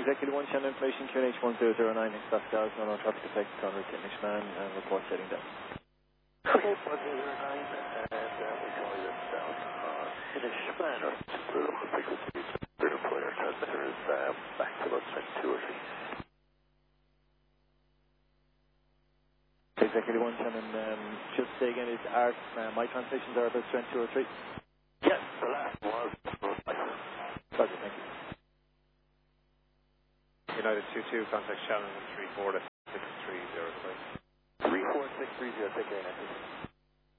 Executive 1, channel information, QNH 1009, next Pascal, no traffic effect, Conrad Technician, and report setting down. Okay, 1009, and we call you down. Finish man, or local frequency, third employer transmitter is back to about 22 or 3. Executive 1, channel, just say again, is our, my translations are about 22 or 3? Yes, the last was. Roger, thank you. United 22, contact Shannon 346305. 34630, take care,